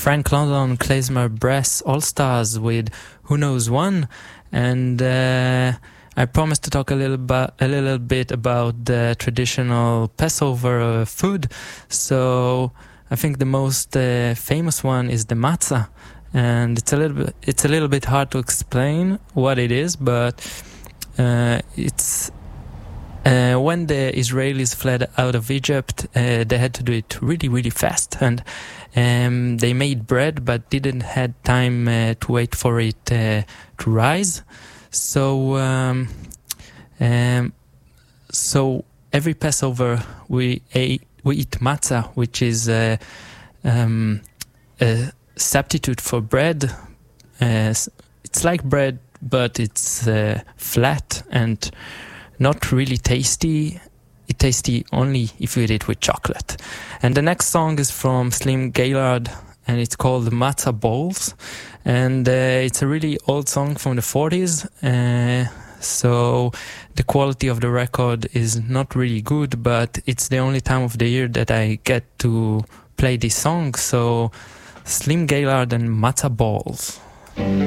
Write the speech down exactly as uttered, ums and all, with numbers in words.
Frank London Klezmer Brass All-Stars with Who Knows One, and uh, I promised to talk a little, ba- a little bit about the traditional Passover uh, food. So I think the most uh, famous one is the matzah, and it's a little bit, it's a little bit hard to explain what it is, but uh, it's uh, when the Israelis fled out of Egypt, uh, they had to do it really, really fast, and um, they made bread, but didn't had time uh, to wait for it uh, to rise. So, um, um, so every Passover we ate, we eat matzah, which is uh, um, a substitute for bread. Uh, it's like bread, but it's uh, flat and not really tasty. It's tasty only if you eat it with chocolate. And the next song is from Slim Gaillard, and it's called Matzah Bowls. And uh, it's a really old song from the forties. Uh, so the quality of the record is not really good, but it's the only time of the year that I get to play this song. So Slim Gaillard and Matzah Bowls.